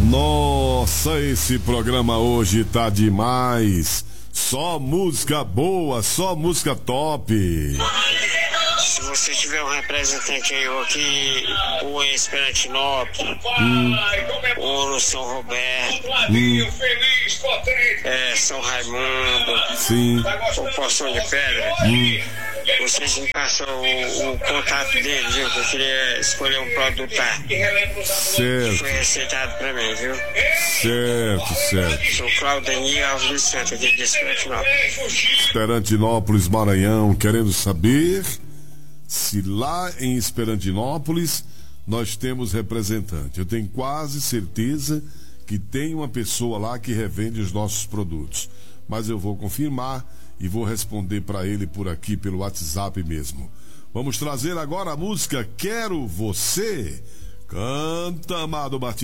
Nossa, esse programa hoje tá demais. Só música boa, só música top. Se você tiver um representante aí, ou aqui, ou em Esperantinópolis, ou no São Roberto, São Raimundo, Sim. ou Poção de Pedra, vocês me passam o contato dele, viu? Que eu queria escolher um produto que Certo, foi receitado pra mim, viu? certo. Sou Claudemir Alves de Santos, aqui de Esperantinópolis. Esperantinópolis, Maranhão, querendo saber se lá em Esperantinópolis nós temos representante. Eu tenho quase certeza que tem uma pessoa lá que revende os nossos produtos, mas eu vou confirmar e vou responder para ele por aqui pelo WhatsApp mesmo. Vamos trazer agora a música Quero Você. Canta, Amado Martins.